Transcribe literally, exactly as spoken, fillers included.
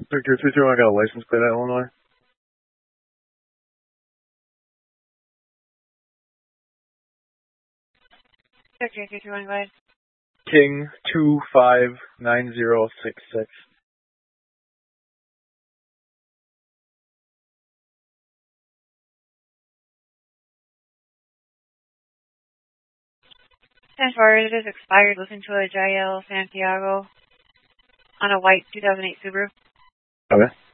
Victor two two, I got a license plate at Illinois. Victor two two one, go ahead. King two five nine zero six six. ten four, it is expired. Listen to a J L Santiago on a white two thousand eight Subaru. Okay.